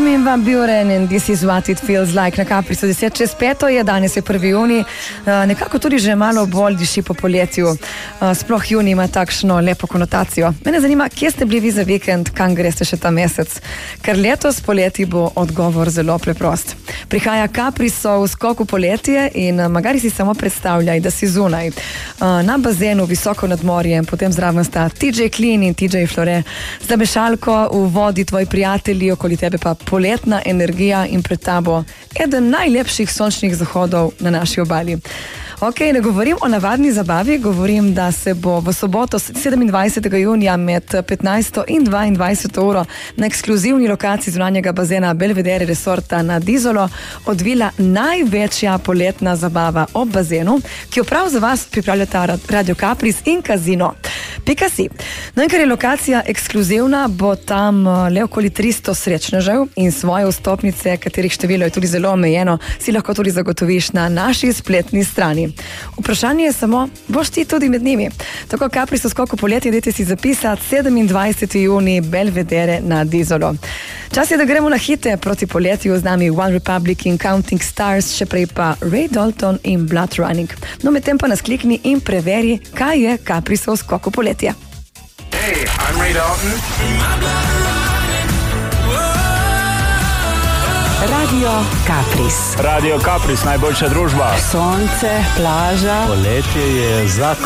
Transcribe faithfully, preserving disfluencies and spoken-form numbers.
Armin van Buuren in This is what it feels like na Kaprisu deset čez peto je, danes je prvi junij, uh, nekako tudi že malo bolj diši po poletju, uh, sploh junij ima takšno lepo konotacijo. Mene zanima, kje ste bili vi za vikend, kam greste še ta mesec, ker letos poleti bo odgovor zelo preprost. Prihaja Kaprisov skok v poletje in uh, magari si samo predstavljaj, da si zunaj, uh, na bazenu, visoko nad morjem, potem zraven sta T J Clean in T J Flore, za mešalko v vodi tvoji prijatelji, okoli tebe pa poletna energija in pred tabo eden najlepših sončnih zahodov na naši obali. Ok, ne govorim o navadni zabavi, govorim, da se bo v soboto sedemindvajsetega junija med petnajsto in dvaindvajseto uro na ekskluzivni lokaciji zunanjega bazena Belvedere Resorta nad Izolo odvila največja poletna zabava ob bazenu, ki jo prav za vas pripravljata Radio Kapris in Kazino. Pika si. No in ker je lokacija ekskluzivna, bo tam le okoli tristo srečnežev in svoje vstopnice, katerih število je tudi zelo omejeno, si lahko tudi zagotoviš na naši spletni strani. Vprašanje je samo, boš ti tudi med njimi? Tako Kapris v skoku poletje, dajte si zapisati sedemindvajseti junij Belvedere nad Izolo. Čas je, da gremo na hite proti poletju, z nami One Republic in Counting Stars, še prej pa Ray Dalton in Blood Running. No, medtem pa nas klikni in preveri, kaj je Kaprisov skok v poletje. Hey, I'm Ray Dalton. Radio Kapris. Radio Kapris, najboljša družba. Sonce, plaža. Poletje je zakon.